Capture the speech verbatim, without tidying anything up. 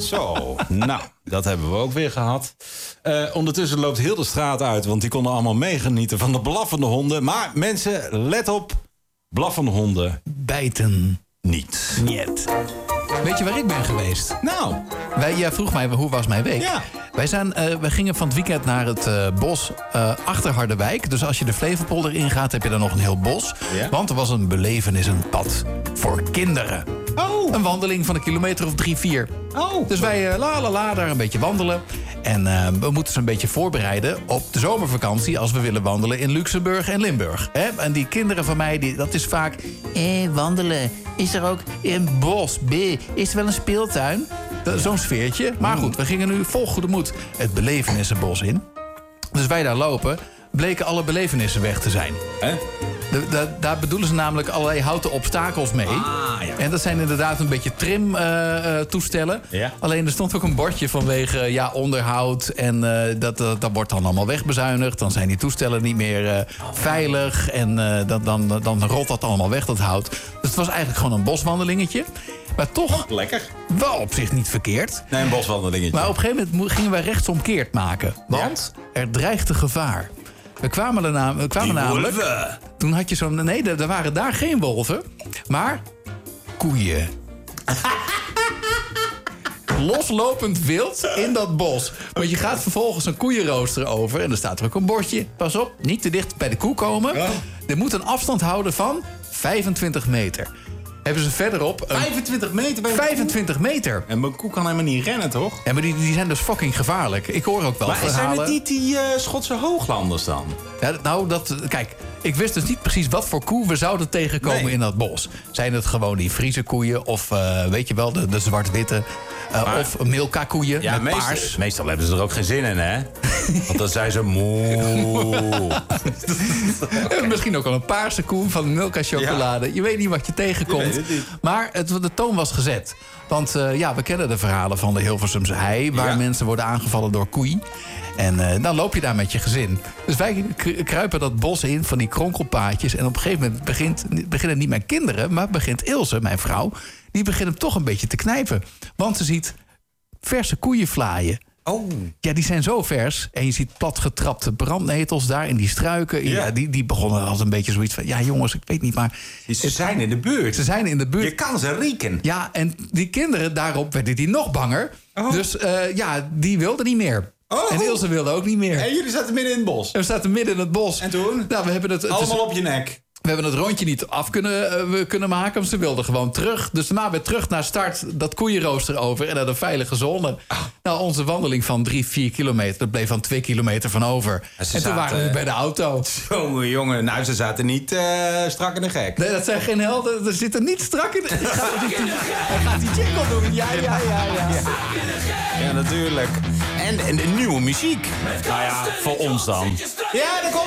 Zo, nou, dat hebben we ook weer gehad. Uh, ondertussen loopt heel de straat uit, want die konden allemaal meegenieten van de blaffende honden. Maar mensen, let op, blaffende honden bijten niet. Niet. Weet je waar ik ben geweest? Nou. Wij, jij vroeg mij, hoe was mijn week? Ja. Wij, zijn, uh, wij gingen van het weekend naar het uh, bos uh, achter Harderwijk. Dus als je de Flevopolder ingaat, heb je dan nog een heel bos. Ja. Want er was een belevenis, een pad voor kinderen. Oh. Een wandeling van een kilometer of drie, vier. Oh. Dus wij uh, la la la daar een beetje wandelen. En uh, we moeten ze een beetje voorbereiden op de zomervakantie als we willen wandelen in Luxemburg en Limburg. Hè? En die kinderen van mij, die, dat is vaak... Eh, wandelen. Is er ook een bos? B. Is er wel een speeltuin? Zo'n sfeertje. Maar goed, we gingen nu vol goede moed het belevenissenbos in. Dus wij daar lopen, bleken alle belevenissen weg te zijn. Hè? De, de, daar bedoelen ze namelijk allerlei houten obstakels mee. Ah, ja. En dat zijn inderdaad een beetje trimtoestellen. Uh, ja. Alleen er stond ook een bordje vanwege uh, ja, onderhoud. En uh, dat, uh, dat wordt dan allemaal wegbezuinigd. Dan zijn die toestellen niet meer uh, veilig. En uh, dan, dan, dan rolt dat allemaal weg, dat hout. Dus het was eigenlijk gewoon een boswandelingetje. Maar toch lekker. Wel op zich niet verkeerd. Nee, een boswandelingetje. Maar op een gegeven moment gingen wij rechtsomkeerd maken. Want ja. er dreigde gevaar. We kwamen, er na, we kwamen namelijk... wolven. Toen had je zo'n... Nee, er, er waren daar geen wolven. Maar koeien. Loslopend wild in dat bos. Want je gaat vervolgens een koeienrooster over. En er staat er ook een bordje. Pas op, niet te dicht bij de koe komen. Ja. Er moet een afstand houden van vijfentwintig meter. Hebben ze verderop... Een vijfentwintig meter bij vijfentwintig meter. En mijn koe kan helemaal niet rennen, toch? Ja, maar die, die zijn dus fucking gevaarlijk. Ik hoor ook wel maar verhalen... zijn het niet die uh, Schotse hooglanders dan? Ja, nou, dat... Kijk, ik wist dus niet precies wat voor koe we zouden tegenkomen nee. in dat bos. Zijn het gewoon die Friese koeien of, uh, weet je wel, de, de zwart-witte... Uh, maar, of Milka-koeien ja, met meestal, paars. Meestal hebben ze er ook geen zin in, hè? Want dan zijn ze moe. Misschien ook al een paarse koe van Milka-chocolade. Ja. Je weet niet wat je tegenkomt. Je het maar het, de toon was gezet. Want uh, ja, we kennen de verhalen van de Hilversumse hei... waar ja. mensen worden aangevallen door koei. En uh, dan loop je daar met je gezin. Dus wij kruipen dat bos in van die kronkelpaadjes... en op een gegeven moment begint, beginnen niet mijn kinderen... maar begint Ilse, mijn vrouw... die begint hem toch een beetje te knijpen. Want ze ziet verse koeien vlaaien. Oh. Ja, die zijn zo vers. En je ziet platgetrapte brandnetels daar in die struiken. Ja. Ja, die, die begonnen als een beetje zoiets van... ja, jongens, ik weet niet, maar... Ze het, zijn in de buurt. Ze zijn in de buurt. Je kan ze rieken. Ja, en die kinderen, daarop werden die nog banger. Oh. Dus uh, ja, die wilden niet meer. Oh. En Ilse wilde ook niet meer. En jullie zaten midden in het bos? En we zaten midden in het bos. En toen? Nou, we hebben het, het allemaal is, op je nek. We hebben het rondje niet af kunnen, uh, kunnen maken, want ze wilden gewoon terug. Dus daarna weer terug naar start, dat koeienrooster over... en naar de veilige zone. Ah. Nou, onze wandeling van drie, vier kilometer... dat bleef van twee kilometer van over. En, en toen zaten, waren we bij de auto. Jongen, jongen, nou, ze zaten niet uh, strak in de gek. Nee, dat zijn geen helden. Ze zitten niet strak in de gek. Hij gaat die jingle doen. Ja, ja, ja, ja. Ja, ja natuurlijk. En, en de nieuwe muziek. Nou ja, voor ons dan. Ja, dat komt.